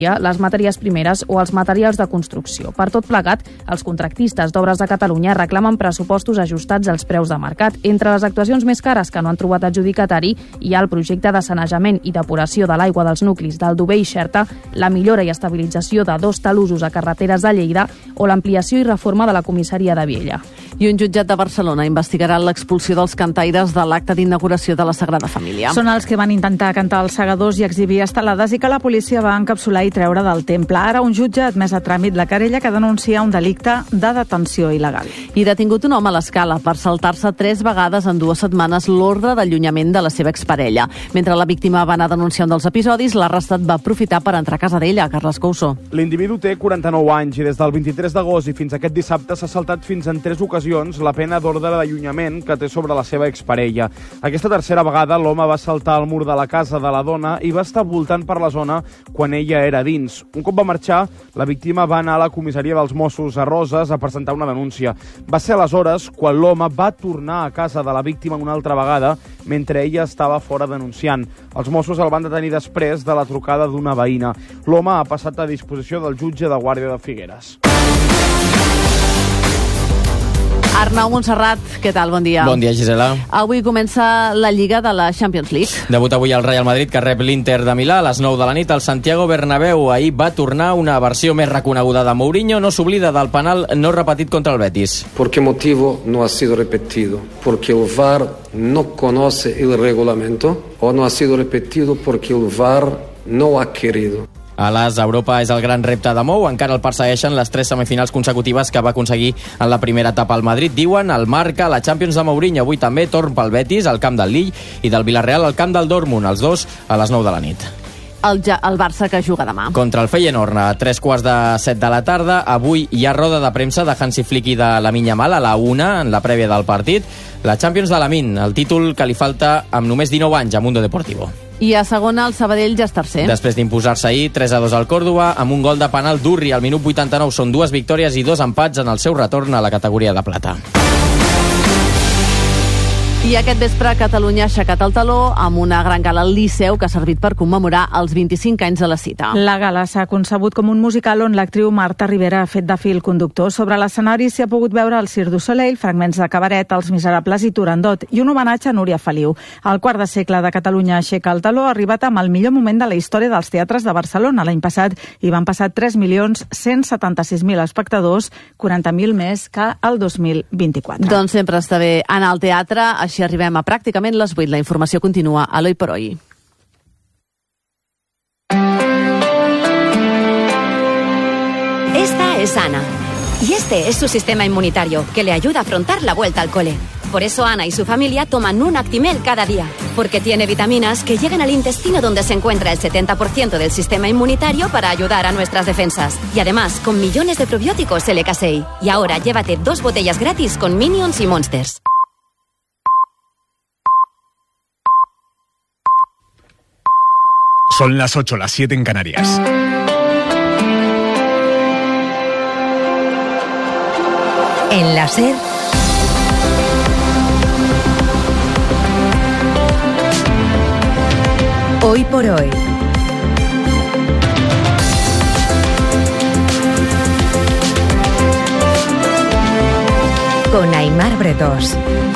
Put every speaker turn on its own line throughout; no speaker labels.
les matèries primeres o els materials de construcció. Per tot plegat, els contractistes d'Obres de Catalunya reclamen pressupostos ajustats als preus de mercat. Entre les actuacions més cares que no han trobat adjudicatari hi ha el projecte de sanejament i depuració de l'aigua dels nuclis d'Aldover i Xerta, la millora i estabilització de 2 talussos a carreteres de Lleida o l'ampliació i reforma de la comissaria de Viella.
I un jutjat de Barcelona investigarà l'expulsió dels cantaires de l'acte d'inauguració de la Sagrada Família.
Són els que van intentar cantar als segadors i exhibir estelades i que la policia va encapsular i treure del temple. Ara un jutge ha admès a tràmit la querella que denuncia un delicte de detenció il·legal.
I detingut un home a l'Escala per saltar-se 3 vegades en 2 setmanes l'ordre d'allunyament de la seva exparella. Mentre la víctima va anar a denunciar un dels episodis, l'arrestat va aprofitar per entrar a casa d'ella, Carles Couso.
L'individu té 49 anys i des del 23 d'agost i fins aquest dissabte s'ha saltat fins en 3 ocasions la pena d'ordre d'allunyament que té sobre la seva exparella. Aquesta tercera vegada l'home va saltar al mur de la casa de la dona i va estar voltant per la zona quan ella era dins. Un cop va marxar, la víctima va anar a la comissaria dels Mossos a Roses a presentar una denúncia. Va ser aleshores quan l'home va tornar a casa de la víctima una altra vegada mentre ella estava fora denunciant. Els Mossos el van detenir després de la trucada d'una veïna. L'home ha passat a disposició del jutge de Guàrdia de Figueres.
Arnau Montserrat, què tal? Bon dia.
Bon dia, Gisela.
Avui comença la Lliga de la Champions League.
Debut avui al Real Madrid, que rep l'Inter de Milà a les 9 de la nit al Santiago Bernabéu. Ahir va tornar una versió més reconeguda de Mourinho. No s'oblida del penal no repetit contra el Betis.
¿Por qué motivo no ha sido repetido? Porque el VAR no conoce el reglamento o no ha sido repetido porque el VAR no ha querido.
A l'As, Europa és el gran repte de Mou. Encara el persegueixen les 3 semifinals consecutives que va aconseguir en la primera etapa al Madrid. Diuen el Marca, la Champions de Mourinho. Avui també torn pel Betis, al camp del Lille, i del Villarreal al camp del Dortmund, els dos a les 9 de la nit.
El Barça que juga demà.
Contra el Feyenoord a 3:45 de la tarda. Avui hi ha roda de premsa de Hansi Flick i de Lamine Yamal a la 1 en la prèvia del partit. La Champions de Lamine, el títol que li falta amb només 19 anys a Mundo Deportivo.
I a segona, el Sabadell ja és tercer.
Després d'imposar-se ahir 3-2 al Còrdova, amb un gol de penal d'Urri al minut 89. Són 2 victòries i 2 empats en el seu retorn a la categoria de plata.
I aquest vespre Catalunya ha aixecat el taló amb una gran gala al Liceu que ha servit per commemorar els 25 anys de la cita.
La gala s'ha concebut com un musical on l'actriu Marta Rivera ha fet de fil conductor. Sobre l'escenari s'hi ha pogut veure el Cirque du Soleil, fragments de Cabaret, Els Miserables i Turandot, i un homenatge a Núria Feliu. El quart de segle de Catalunya aixeca el taló ha arribat amb el millor moment de la història dels teatres de Barcelona. L'any passat hi van passar 3.176.000 espectadors, 40.000 més que el 2024.
Doncs sempre està bé anar al teatre. Així arribem a pràcticament les 8. La informació continua a l'Hoy por Hoy.
Esta es Ana. Y este es su sistema inmunitario, que le ayuda a afrontar la vuelta al cole. Por eso Ana y su familia toman un Actimel cada día, porque tiene vitaminas que llegan al intestino donde se encuentra el 70% del sistema inmunitario para ayudar a nuestras defensas. Y además, con millones de probióticos LK6. Y ahora llévate 2 botellas gratis con Minions y Monsters.
Son las 8, las 7 en Canarias.
En la SER, Hoy por Hoy. Con Aimar Bretos.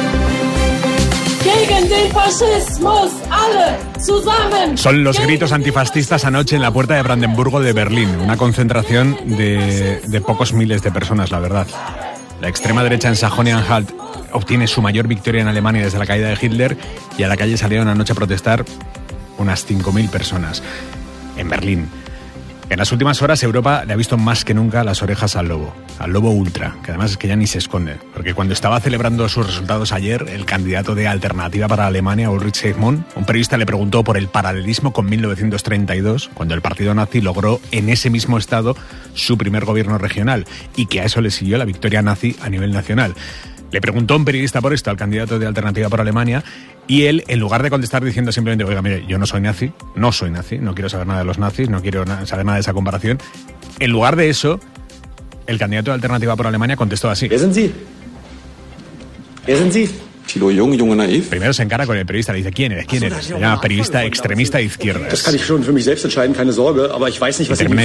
Son los gritos antifascistas anoche en la puerta de Brandenburgo de Berlín. Una concentración de pocos miles de personas, la verdad. La extrema derecha en Sajonia-Anhalt obtiene su mayor victoria en Alemania desde la caída de Hitler, y a la calle salieron anoche a protestar unas 5.000 personas en Berlín. En las últimas horas Europa le ha visto más que nunca las orejas al lobo ultra, que además es que ya ni se esconde, porque cuando estaba celebrando sus resultados ayer, el candidato de Alternativa para Alemania, Ulrich Seidmund, un periodista le preguntó por el paralelismo con 1932, cuando el partido nazi logró en ese mismo estado su primer gobierno regional, y que a eso le siguió la victoria nazi a nivel nacional. Le preguntó un periodista por esto al candidato de Alternativa para Alemania, y él, en lugar de contestar diciendo simplemente, oiga, mire, yo no soy nazi, no quiero saber nada de los nazis, no quiero saber nada de esa comparación, en lugar de eso, el candidato de Alternativa por Alemania contestó así.
Wer sind Sie? Thilo Jung, Junge Naiv.
Primero se encara con el periodista, le dice, ¿quién eres? Se llama periodista extremista de izquierdas.
Das kann ich schon für mich selbst entscheiden, keine Sorge, aber ich weiß nicht, was